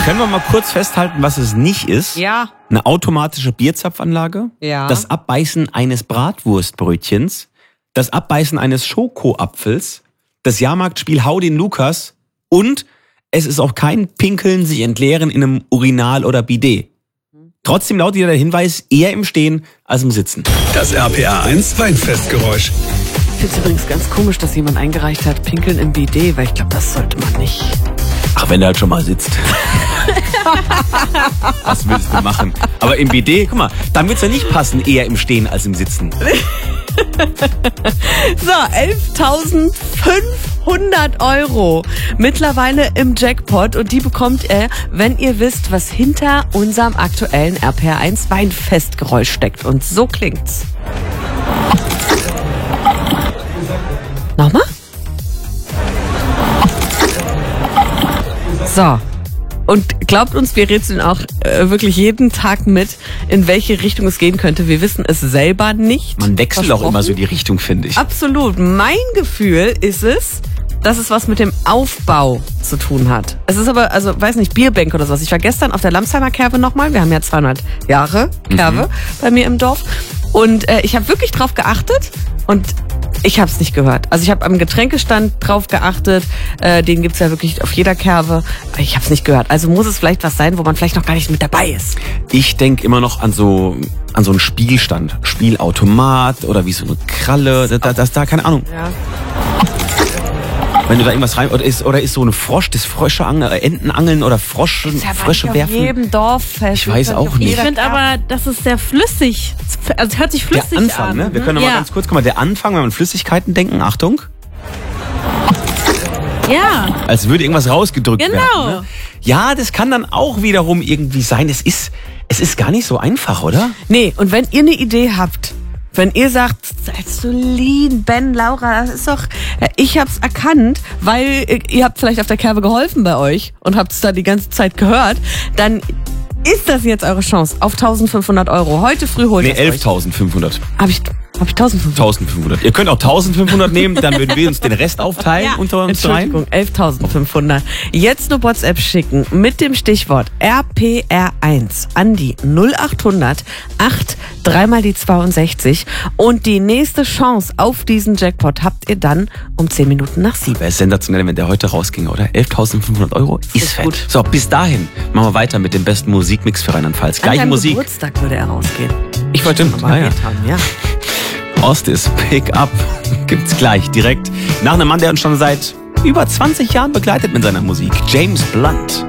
Können wir mal kurz festhalten, was es nicht ist? Ja. Eine automatische Bierzapfanlage, Ja. das Abbeißen eines Bratwurstbrötchens, das Abbeißen eines Schokoapfels, das Jahrmarktspiel Hau den Lukas und es ist auch kein Pinkeln, sich entleeren in einem Urinal oder Bidet. Trotzdem lautet der Hinweis, eher im Stehen als im Sitzen. Das RPA1 Weinfestgeräusch. Ich finde es übrigens ganz komisch, dass jemand eingereicht hat, Pinkeln im BD, weil ich glaube, das sollte man nicht. Ach, wenn du halt schon mal sitzt. Was willst du machen? Aber im BD, guck mal, dann wird's ja nicht passen, eher im Stehen als im Sitzen. So, 11.500 Euro mittlerweile im Jackpot und die bekommt ihr, wenn ihr wisst, was hinter unserem aktuellen RPR1 Weinfestgeräusch steckt. Und so klingt's. Nochmal? So. Und glaubt uns, wir rätseln auch wirklich jeden Tag mit, in welche Richtung es gehen könnte. Wir wissen es selber nicht. Man wechselt auch immer so die Richtung, finde ich. Absolut. Mein Gefühl ist es, dass es was mit dem Aufbau zu tun hat. Es ist aber, also weiß nicht, Bierbank oder sowas. Ich war gestern auf der Lamsheimer Kerwe nochmal. Wir haben ja 200 Jahre Kerwe bei mir im Dorf. Und ich habe wirklich drauf geachtet und ich habe es nicht gehört. Also ich habe am Getränkestand drauf geachtet. Den gibt's ja wirklich auf jeder Kerwe. Ich habe es nicht gehört. Also muss es vielleicht was sein, wo man vielleicht noch gar nicht mit dabei ist. Ich denke immer noch an so einen Spielstand. Spielautomat oder wie so eine Kralle. Da keine Ahnung. Ja. Wenn du da irgendwas rein... Oder ist so eine Frosch, das Frösche angeln, Entenangeln oder Frösche werfen. Auf jedem Dorffest. Ich weiß auch nicht. Ich finde aber, das ist sehr flüssig. Also es hört sich flüssig Der Anfang, an. ne? Wir können noch mal ganz kurz, guck mal, der Anfang, wenn wir an Flüssigkeiten denken, Achtung, Ja, als würde irgendwas rausgedrückt werden. genau. Ne? Ja, das kann dann auch wiederum irgendwie sein. Es ist gar nicht so einfach, oder? Nee, und wenn ihr eine Idee habt, wenn ihr sagt, Solin, Ben, Laura, das ist doch, ich hab's erkannt, weil ihr habt vielleicht auf der Kerbe geholfen bei euch und habt's da die ganze Zeit gehört, dann ist das jetzt eure Chance auf 1.500 Euro. Heute früh holt ihr es euch. 11.500. Hab ich 1.500? 1.500. Ihr könnt auch 1.500 nehmen, dann würden wir uns den Rest aufteilen Ja. unter uns rein. Entschuldigung, 11.500. Jetzt nur WhatsApp schicken mit dem Stichwort RPR1 an die 0800 8 3 mal die 62 und die nächste Chance auf diesen Jackpot habt ihr dann um 10 Minuten nach 7. Wäre sensationell, wenn der heute rausginge, oder? 11.500 Euro ist fett. gut. So, bis dahin machen wir weiter mit dem besten Musikmix für Rheinland-Pfalz. An Gleiche deinem Musik. Geburtstag würde er rausgehen. Ich wollte Mal erwähnt haben, ja. Ostis Pick Up gibt's gleich direkt nach einem Mann, der uns schon seit über 20 Jahren begleitet mit seiner Musik. James Blunt.